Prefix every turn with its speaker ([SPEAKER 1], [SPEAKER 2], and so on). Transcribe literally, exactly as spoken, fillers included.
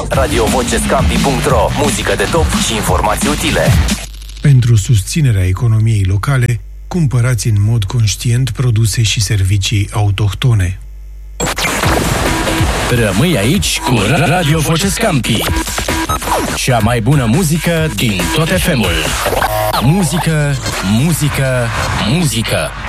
[SPEAKER 1] radio voce scampi punct ro, muzică de top și informații utile.
[SPEAKER 2] Pentru susținerea economiei locale, cumpărați în mod conștient produse și servicii autohtone.
[SPEAKER 3] Rămâi aici cu Radio Voce Scampi. Cea mai bună muzică din tot F M-ul. Muzică, muzică, muzică.